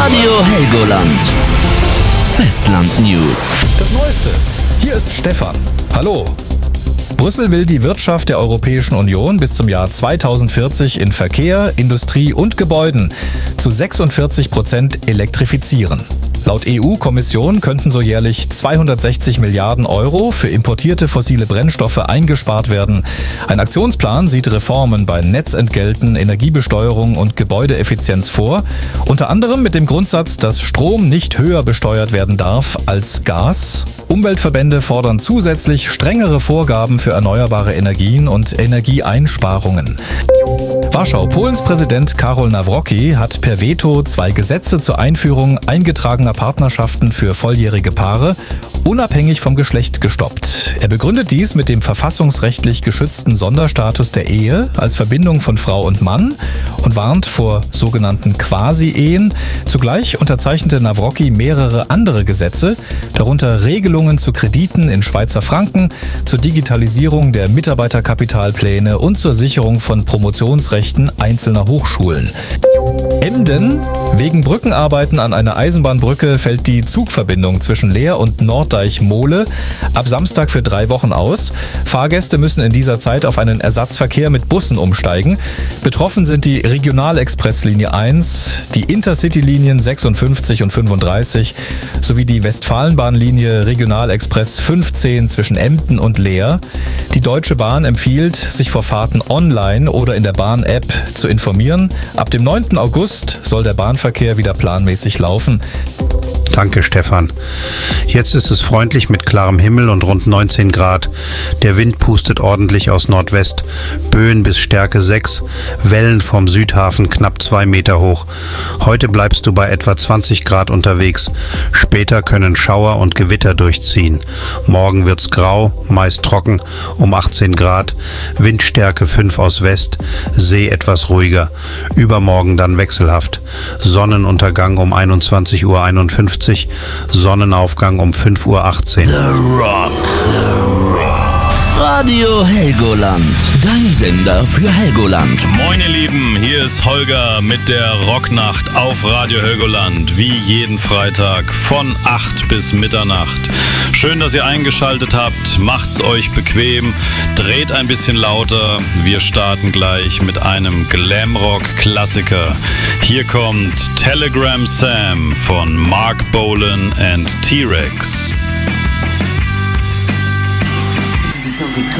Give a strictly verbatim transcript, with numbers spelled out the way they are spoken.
Radio Helgoland. Festland News. Das Neueste. Hier ist Stefan. Hallo. Brüssel will die Wirtschaft der Europäischen Union bis zum Jahr zweitausendvierzig in Verkehr, Industrie und Gebäuden zu sechsundvierzig Prozent elektrifizieren. Laut E U-Kommission könnten so jährlich zweihundertsechzig Milliarden Euro für importierte fossile Brennstoffe eingespart werden. Ein Aktionsplan sieht Reformen bei Netzentgelten, Energiebesteuerung und Gebäudeeffizienz vor. Unter anderem mit dem Grundsatz, dass Strom nicht höher besteuert werden darf als Gas. Umweltverbände fordern zusätzlich strengere Vorgaben für erneuerbare Energien und Energieeinsparungen. Warschau. Polens Präsident Karol Nawrocki hat per Veto zwei Gesetze zur Einführung eingetragener Partnerschaften für volljährige Paare unabhängig vom Geschlecht gestoppt. Er begründet dies mit dem verfassungsrechtlich geschützten Sonderstatus der Ehe als Verbindung von Frau und Mann und warnt vor sogenannten Quasi-Ehen. Zugleich unterzeichnete Nawrocki mehrere andere Gesetze, darunter Regelungen zu Krediten in Schweizer Franken, zur Digitalisierung der Mitarbeiterkapitalpläne und zur Sicherung von Promotionsrechten einzelner Hochschulen. Emden. Wegen Brückenarbeiten an einer Eisenbahnbrücke fällt die Zugverbindung zwischen Leer und Norddeich-Mohle ab Samstag für drei Wochen aus. Fahrgäste müssen in dieser Zeit auf einen Ersatzverkehr mit Bussen umsteigen. Betroffen sind die Regionalexpresslinie eins, die Intercity-Linien sechsundfünfzig und fünfunddreißig sowie die Westfalenbahnlinie Regionalexpress fünfzehn zwischen Emden und Leer. Die Deutsche Bahn empfiehlt, sich vor Fahrten online oder in der Bahn-App zu informieren. Ab dem neunten August soll der Bahnverkehr wieder planmäßig laufen. Danke, Stefan. Jetzt ist es freundlich mit klarem Himmel und rund neunzehn Grad. Der Wind pustet ordentlich aus Nordwest. Böen bis Stärke sechs. Wellen vom Südhafen knapp zwei Meter hoch. Heute bleibst du bei etwa zwanzig Grad unterwegs. Später können Schauer und Gewitter durchziehen. Morgen wird's grau, meist trocken, um achtzehn Grad. Windstärke fünf aus West. See etwas ruhiger. Übermorgen dann wechselhaft. Sonnenuntergang um einundzwanzig Uhr einundfünfzig. Sonnenaufgang um fünf Uhr achtzehn. The Rock. The Rock. Radio Helgoland. Dein Sender für Helgoland. Moin ihr Lieben, hier ist Holger mit der Rocknacht auf Radio Helgoland. Wie jeden Freitag von acht bis Mitternacht. Schön, dass ihr eingeschaltet habt. Macht's euch bequem. Dreht ein bisschen lauter. Wir starten gleich mit einem Glamrock-Klassiker. Hier kommt Telegram Sam von Mark Bolan and T-Rex.